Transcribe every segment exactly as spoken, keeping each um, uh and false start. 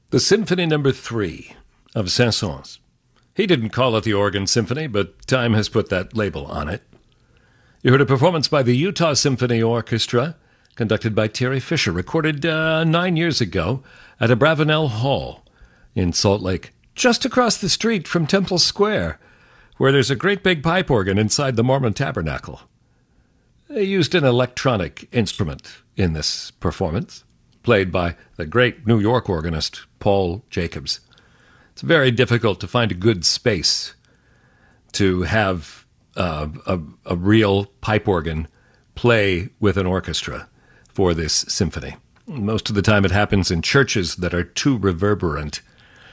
The Symphony Number Three of Saint-Saëns. He didn't call it the Organ Symphony, but time has put that label on it. You heard a performance by the Utah Symphony Orchestra, conducted by Terry Fisher, recorded uh, nine years ago at Abravanel Hall in Salt Lake, just across the street from Temple Square, where there's a great big pipe organ inside the Mormon Tabernacle. They used an electronic instrument in this performance, played by the great New York organist Paul Jacobs. It's very difficult to find a good space to have uh, a, a real pipe organ play with an orchestra for this symphony. Most of the time it happens in churches that are too reverberant.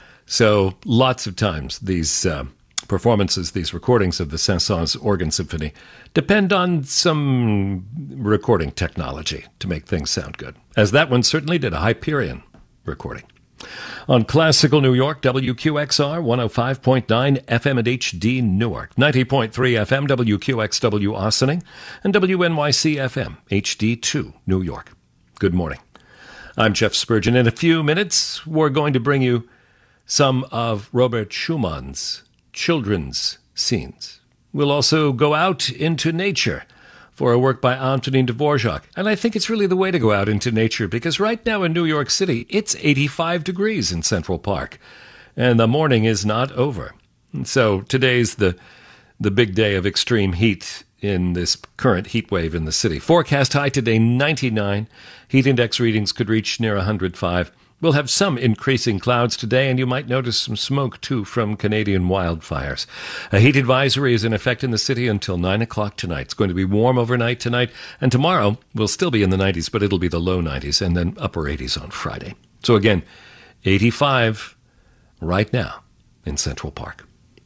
So lots of times these uh, performances, these recordings of the Saint-Saëns Organ Symphony depend on some recording technology to make things sound good, as that one certainly did, a Hyperion recording. On Classical New York, W Q X R, one oh five point nine F M at H D Newark, ninety point three F M, W Q X W Ossining, and W N Y C F M, H D two, New York. Good morning. I'm Jeff Spurgeon. In a few minutes, we're going to bring you some of Robert Schumann's children's scenes. We'll also go out into nature for a work by Antonin Dvorak. And I think it's really the way to go out into nature, because right now in New York City, it's eighty-five degrees in Central Park, and the morning is not over. And so today's the, the big day of extreme heat in this current heat wave in the city. Forecast high today, ninety-nine. Heat index readings could reach near one hundred five. We'll have some increasing clouds today, and you might notice some smoke, too, from Canadian wildfires. A heat advisory is in effect in the city until nine o'clock tonight. It's going to be warm overnight tonight, and tomorrow we'll still be in the nineties, but it'll be the low nineties, and then upper eighties on Friday. So again, eighty-five right now in Central Park.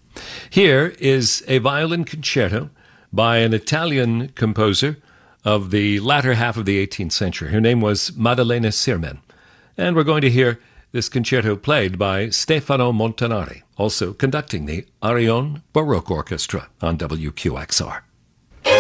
Here is a violin concerto by an Italian composer of the latter half of the eighteenth century. Her name was Maddalena Sirmen. And we're going to hear this concerto played by Stefano Montanari, also conducting the Arion Baroque Orchestra on W Q X R.